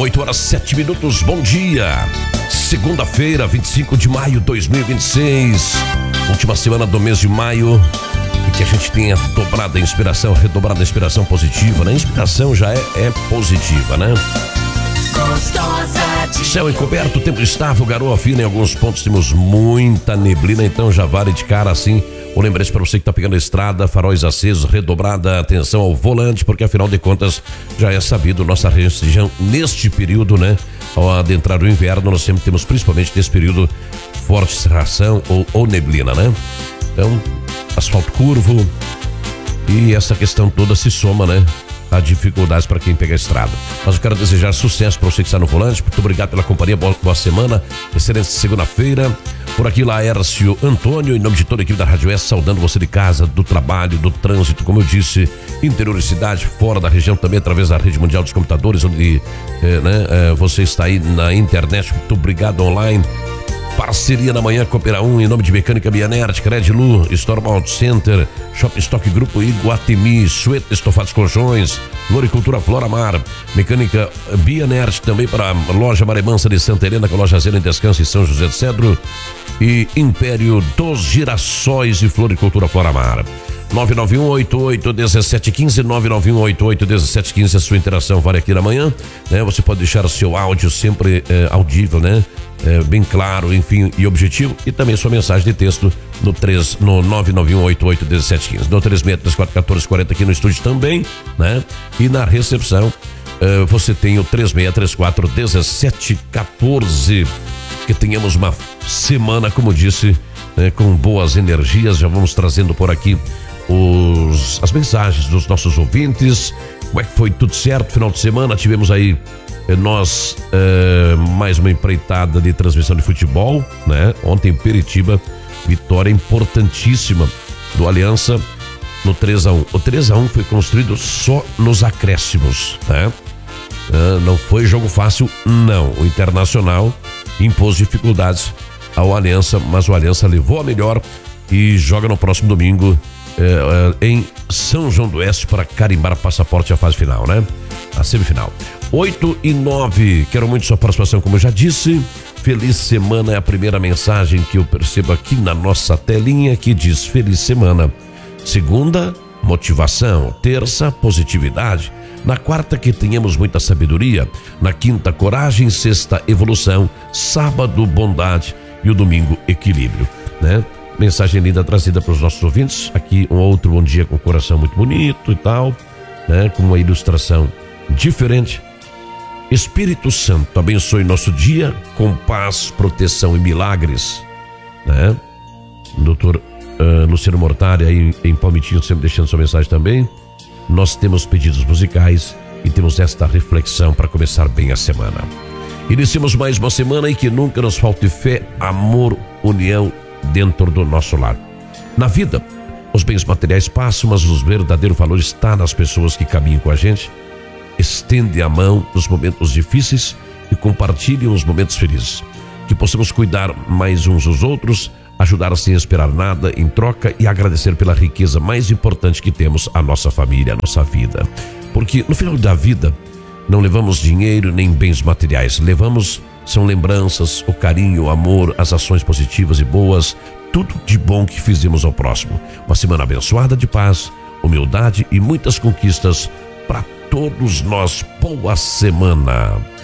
8h07, bom dia. Segunda-feira, 25 de maio de 2026. Última semana do mês de maio. E que a gente tenha dobrada a inspiração, redobrada a inspiração positiva, né? A inspiração já é positiva, né? Céu encoberto, tempo estável, garoa fina, em alguns pontos temos muita neblina, então já vale de cara assim o lembrete para você que está pegando a estrada, faróis acesos, redobrada atenção ao volante, porque afinal de contas já é sabido, nossa região neste período, né, ao adentrar o inverno, nós sempre temos principalmente nesse período forte cerração ou neblina, né? Então, asfalto curvo e essa questão toda se soma, né? Há dificuldades para quem pega a estrada. Mas eu quero desejar sucesso para você que está no volante. Muito obrigado pela companhia, boa semana, excelente segunda-feira. Por aqui, Laércio Antônio, em nome de toda a equipe da Rádio S, saudando você de casa, do trabalho, do trânsito, como eu disse, interior e cidade, fora da região também, através da Rede Mundial dos Computadores, onde você está aí na internet. Muito obrigado online. Parceria na manhã, Coopera 1, em nome de Mecânica Bianert, Credilu, Storm Auto Center, Shopping Stock Grupo Iguatemi, Sueta Estofados Colchões, Floricultura Floramar, Mecânica Bianert, também para a loja Maremansa de Santa Helena, com a loja Zena em Descanso em São José de Cedro, e Império dos Girassóis e Floricultura Floramar. 991881715, 991881715, a sua interação vale aqui na manhã, né? Você pode deixar o seu áudio sempre audível, né? Bem claro, enfim, e objetivo, e também sua mensagem de texto no 991881715, no 36341440 aqui no estúdio também, né? E na recepção você tem o 36341714. Que tenhamos uma semana, como disse, com boas energias. Já vamos trazendo por aqui as mensagens dos nossos ouvintes. Como é que foi? Tudo certo? Final de semana tivemos aí nós mais uma empreitada de transmissão de futebol, né? Ontem em Peritiba, vitória importantíssima do Aliança no 3-1. O 3-1 foi construído só nos acréscimos, né? Não foi jogo fácil, não. O Internacional impôs dificuldades ao Aliança, mas o Aliança levou a melhor e joga no próximo domingo em São João do Oeste para carimbar passaporte à fase final, né? A semifinal. 8h09, quero muito sua participação, como eu já disse. Feliz semana é a primeira mensagem que eu percebo aqui na nossa telinha, que diz feliz semana. Segunda, motivação. Terça, positividade. Na quarta, que tenhamos muita sabedoria. Na quinta, coragem. Sexta, evolução. Sábado, bondade. E o domingo, equilíbrio, né? Mensagem linda trazida para os nossos ouvintes. Aqui um outro bom dia com o coração muito bonito e tal, né? Com uma ilustração diferente. Espírito Santo, abençoe nosso dia com paz, proteção e milagres, né? Doutor Luciano Mortari aí em Palmitinho, sempre deixando sua mensagem também. Nós temos pedidos musicais e temos esta reflexão para começar bem a semana. Iniciamos mais uma semana e que nunca nos falte fé, amor, união dentro do nosso lar. Na vida, os bens materiais passam, mas o verdadeiro valor está nas pessoas que caminham com a gente. Estende a mão nos momentos difíceis e compartilhe os momentos felizes. Que possamos cuidar mais uns dos outros, ajudar sem esperar nada em troca e agradecer pela riqueza mais importante que temos, a nossa família, a nossa vida. Porque no final da vida não levamos dinheiro nem bens materiais, são lembranças, o carinho, o amor, as ações positivas e boas, tudo de bom que fizemos ao próximo. Uma semana abençoada de paz, humildade e muitas conquistas para todos nós. Boa semana!